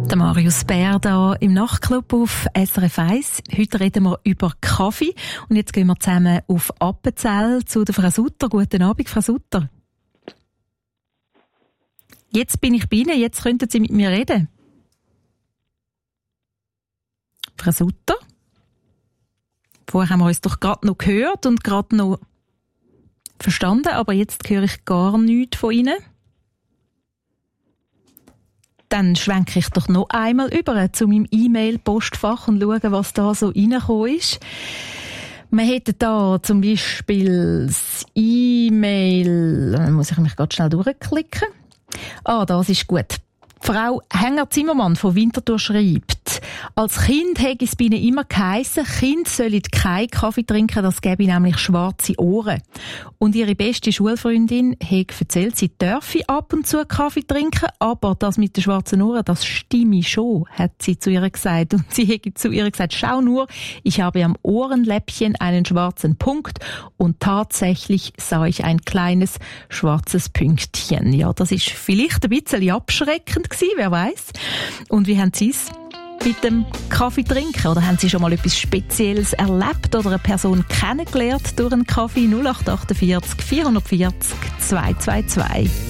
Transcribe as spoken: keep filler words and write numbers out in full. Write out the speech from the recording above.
Der Marius Bär da im Nachtclub auf S R F eins. Heute reden wir über Kaffee und jetzt gehen wir zusammen auf Appenzell zu der Frau Sutter. Guten Abend, Frau Sutter. Jetzt bin ich bei Ihnen, jetzt könnten Sie mit mir reden. Frau Sutter? Vorher haben wir uns doch gerade noch gehört und gerade noch verstanden, aber jetzt höre ich gar nichts von Ihnen. Dann schwenke ich doch noch einmal über zu meinem E-Mail-Postfach und schaue, was da so reingekommen ist. Wir hätten da zum Beispiel das E-Mail, da muss ich mich ganz schnell durchklicken. Ah, das ist gut. Frau Hänger-Zimmermann von Winterthur schreibt, als Kind hätte es bei ihnen immer geheissen, Kinder sollen keinen Kaffee trinken, das gäbe nämlich schwarze Ohren. Und ihre beste Schulfreundin hat erzählt, sie dürfe ab und zu Kaffee trinken, aber das mit den schwarzen Ohren, das stimme schon, hat sie zu ihr gesagt. Und sie hat zu ihr gesagt, schau nur, ich habe am Ohrenläppchen einen schwarzen Punkt und tatsächlich sah ich ein kleines schwarzes Pünktchen. Ja, das ist vielleicht ein bisschen abschreckend gewesen, wer weiß. Und wie haben Sie es mit dem Kaffee trinken? Oder haben Sie schon mal etwas Spezielles erlebt oder eine Person kennengelernt durch einen Kaffee? null acht acht vier vier vier null zwei zwei zwei